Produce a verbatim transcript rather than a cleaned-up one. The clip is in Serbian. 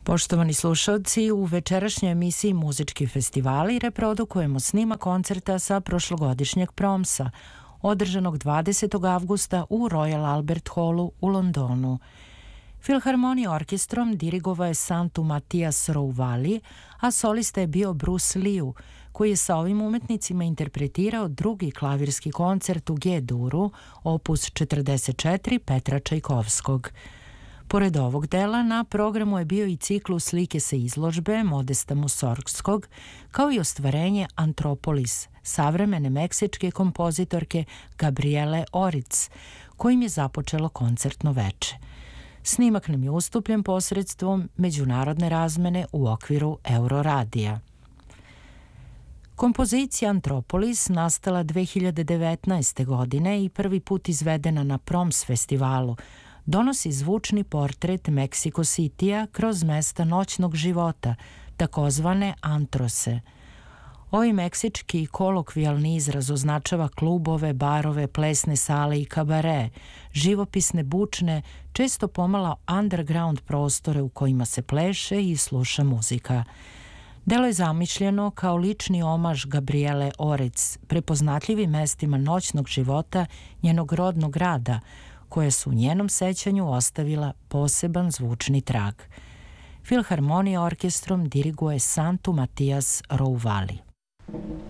Poštovani slušalci, u večerašnjoj emisiji Muzički festivali reprodukujemo snimak koncerta sa prošlogodišnjeg Promsa, održanog dvadesetog avgusta u Royal Albert Hallu u Londonu. Filharmonija orkestrom dirigovao je Santu Matias Rouvali, a solista je bio Bruce Liu, koji je sa ovim umetnicima interpretirao drugi klavirski koncert u G-duru, opus četrdeset četiri Petra Čajkovskog. Pored ovog dela, na programu je bio i ciklus slike sa izložbe Modesta Mussorgskog, kao i ostvarenje Antropolis, savremene meksičke kompozitorke Gabriele Oric, kojim je započelo koncertno veče. Snimak nam je ustupljen posredstvom međunarodne razmene u okviru Euroradija. Kompozicija Antropolis nastala dve hiljade devetnaeste. godine i prvi put izvedena na Proms festivalu, donosi zvučni portret Meksiko Citya kroz mesta noćnog života, takozvane antrose. Ovaj meksički kolokvijalni izraz označava klubove, barove, plesne sale i kabare, živopisne, bučne, često pomalo underground prostore u kojima se pleše i sluša muzika. Delo je zamišljeno kao lični omaž Gabriele Oric, prepoznatljivim mestima noćnog života njenog rodnog grada, koje su u njenom sećanju ostavila poseban zvučni trag. Filharmonija orkestrom diriguje Santu Matias Rouvali.